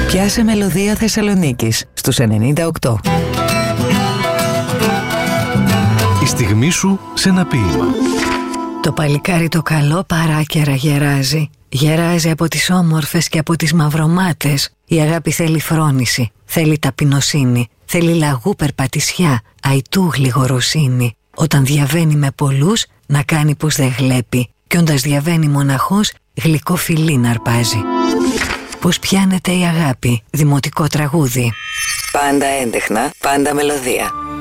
Πιάσε μελωδία Θεσσαλονίκης στους 98. Η στιγμή σου σε ένα ποίημα. Το παλικάρι το καλό παράκαιρα γεράζει. Γεράζει από τις όμορφες και από τις μαυρομάτες. Η αγάπη θέλει φρόνηση, θέλει ταπεινοσύνη, θέλει λαγού περπατησιά, αϊτού γλυγοροσύνη. Όταν διαβαίνει με πολλούς, να κάνει πως δεν γλέπει. Κι όντας διαβαίνει μοναχός, γλυκό φιλί να αρπάζει. Πως πιάνεται η αγάπη, δημοτικό τραγούδι. Πάντα έντεχνα, πάντα μελωδία.